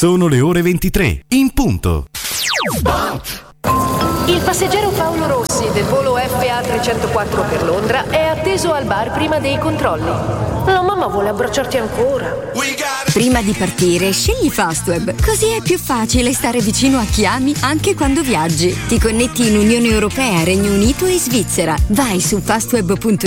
Sono le ore 23, in punto. Il passeggero Paolo Rossi del volo FA 304 per Londra è atteso al bar prima dei controlli. La mamma vuole abbracciarti ancora. Prima di partire, scegli Fastweb, così è più facile stare vicino a chi ami anche quando viaggi. Ti connetti in Unione Europea, Regno Unito e Svizzera. Vai su fastweb.it